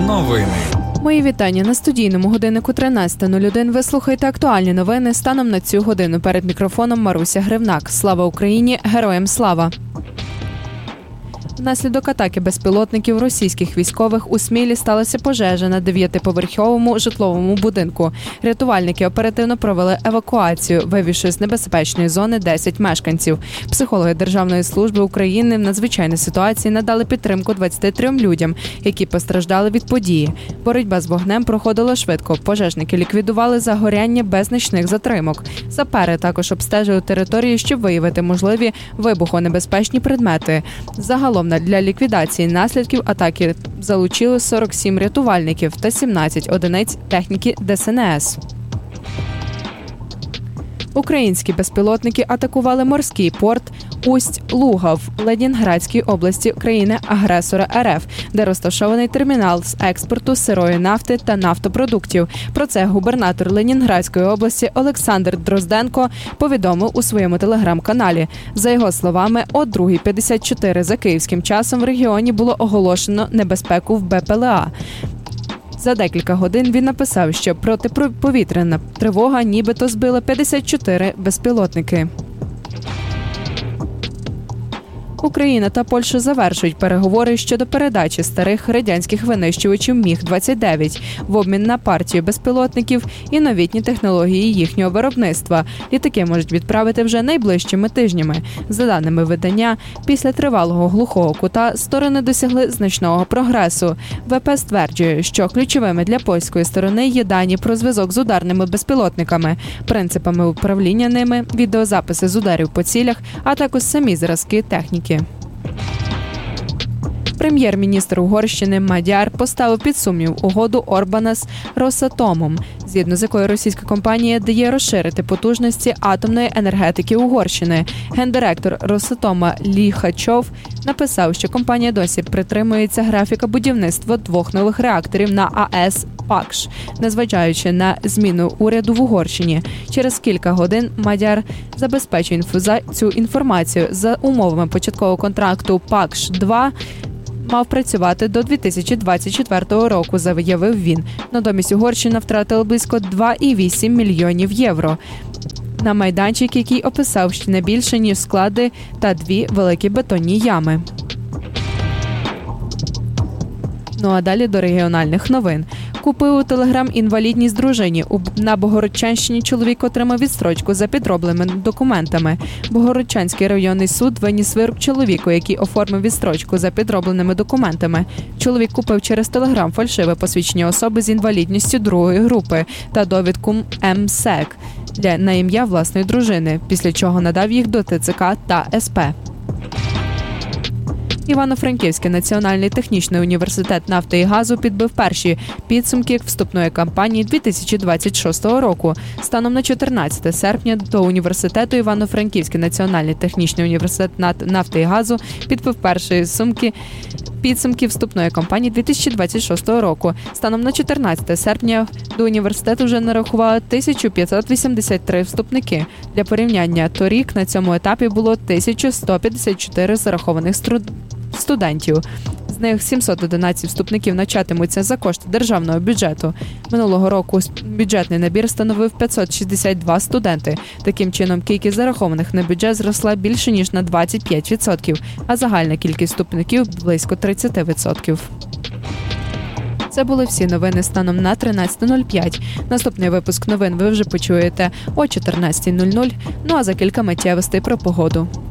Новини. Мої вітання. На студійному годиннику 13:01 ви слухаєте актуальні новини станом на цю годину. Перед мікрофоном Маруся Гривнак. Слава Україні! Героям слава! Внаслідок атаки безпілотників російських військових у Смілі сталася пожежа на 9-поверховому житловому будинку. Рятувальники оперативно провели евакуацію, вивівши з небезпечної зони 10 мешканців. Психологи Державної служби України в надзвичайній ситуації надали підтримку 23 людям, які постраждали від події. Боротьба з вогнем проходила швидко. Пожежники ліквідували загоряння без значних затримок. Сапери також обстежили територію, щоб виявити можливі вибухонебезпечні предмети. Загалом для ліквідації наслідків атаки залучили 47 рятувальників та 17 одиниць техніки ДСНС. Українські безпілотники атакували морський порт Усть-Луга в Ленінградській області країни-агресора РФ, де розташований термінал з експорту сирої нафти та нафтопродуктів. Про це губернатор Ленінградської області Олександр Дрозденко повідомив у своєму телеграм-каналі. За його словами, о 2:54 за київським часом в регіоні було оголошено небезпеку в БПЛА. За декілька годин він написав, що протиповітряна тривога нібито збила 54 безпілотники. Україна та Польща завершують переговори щодо передачі старих радянських винищувачів Міг-29 в обмін на партію безпілотників і новітні технології їхнього виробництва. Літаки можуть відправити вже найближчими тижнями. За даними видання, після тривалого глухого кута сторони досягли значного прогресу. ВП стверджує, що ключовими для польської сторони є дані про зв'язок з ударними безпілотниками, принципами управління ними, відеозаписи з ударів по цілях, а також самі зразки техніки. Прем'єр-міністр Угорщини Мадяр поставив під сумнів угоду Орбана з Росатомом, згідно з якою російська компанія дає розширити потужності атомної енергетики Угорщини. Гендиректор Росатома Ліхачов написав, що компанія досі притримується графіка будівництва 2 нових реакторів на АЕС Пакш, незважаючи на зміну уряду в Угорщині. Через кілька годин Мадяр забезпечує цю інформацію. За умовами початкового контракту Пакш-2 мав працювати до 2024 року, заявив він. Натомість Угорщина втратила близько 2,8 мільйонів євро на майданчик, який описав ще не більше, ніж склади та 2 великі бетонні ями. Ну а далі до регіональних новин. Купив у Телеграм інвалідність дружині. На Богородчанщині чоловік отримав відстрочку за підробленими документами. Богородчанський районний суд виніс вирок чоловіку, який оформив відстрочку за підробленими документами. Чоловік купив через Телеграм фальшиве посвідчення особи з інвалідністю 2-ї групи та довідку МСЕК на ім'я власної дружини, після чого надав їх до ТЦК та СП. Івано-Франківський національний технічний університет нафти і газу підбив перші підсумки вступної кампанії 2026 року. Станом на 14 серпня до університету Івано-Франківський національний технічний університет нафти і газу підбив перші підсумки вступної кампанії 2026 року. Станом на 14 серпня до університету вже нарахували 1583 вступники. Для порівняння, торік на цьому етапі було 1154 зарахованих студентів. З них 711 вступників навчатимуться за кошти державного бюджету. Минулого року бюджетний набір становив 562 студенти. Таким чином, кількість зарахованих на бюджет зросла більше ніж на 25%, а загальна кількість вступників – близько 30%. Це були всі новини станом на 13:05. Наступний випуск новин ви вже почуєте о 14:00, ну а за кілька миттєвостей про погоду.